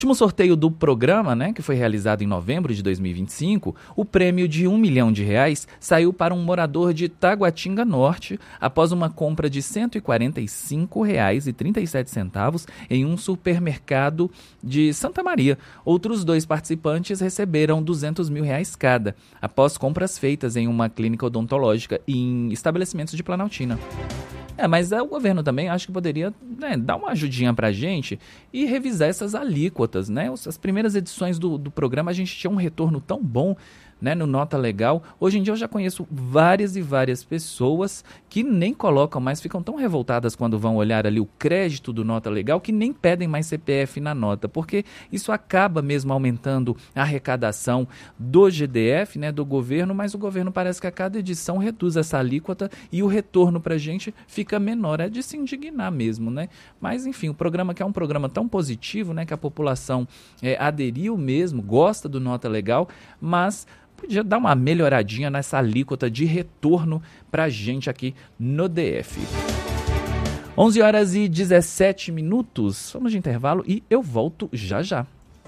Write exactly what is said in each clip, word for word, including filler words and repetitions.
último sorteio do programa, né, que foi realizado em novembro de dois mil e vinte e cinco, o prêmio de um milhão de reais saiu para um morador de Taguatinga Norte após uma compra de cento e quarenta e cinco reais e trinta e sete centavos em um supermercado de Santa Maria. Outros dois participantes receberam duzentos mil reais cada, após compras feitas em uma clínica odontológica e em estabelecimentos de Planaltina. É, mas é, o governo também acho que poderia, né, dar uma ajudinha pra gente e revisar essas alíquotas, né? As primeiras edições do, do programa a gente tinha um retorno tão bom, né, no Nota Legal. Hoje em dia eu já conheço várias e várias pessoas que nem colocam mais, ficam tão revoltadas quando vão olhar ali o crédito do Nota Legal que nem pedem mais C P F na nota, porque isso acaba mesmo aumentando a arrecadação do G D F, né, do governo, mas o governo parece que a cada edição reduz essa alíquota e o retorno pra gente fica menor. É de se indignar mesmo, né? Mas enfim, o programa que é um programa tão positivo, né, que a população é, aderiu mesmo, gosta do Nota Legal, mas podia dar uma melhoradinha nessa alíquota de retorno pra gente aqui no D F. onze horas e dezessete minutos, vamos de intervalo e eu volto já já.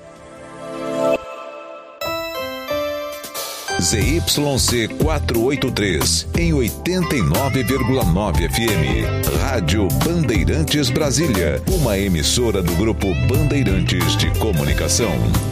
Z Y C quatrocentos e oitenta e três, em oitenta e nove vírgula nove F M. Rádio Bandeirantes Brasília, uma emissora do Grupo Bandeirantes de Comunicação.